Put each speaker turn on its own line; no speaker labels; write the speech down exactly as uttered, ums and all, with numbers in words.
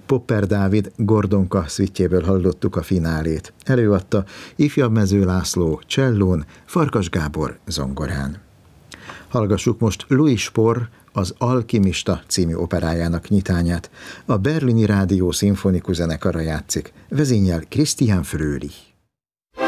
Popper Dávid Gordonka szvittjéből hallottuk a finálét. Előadta Ifjabb Mező László csellón, Farkas Gábor zongorán. Hallgassuk most Louis Spohr az Alkimista című operájának nyitányát. A Berlini Rádió Szimfonikus Zenekara játszik, vezényel Christian Fröhlich.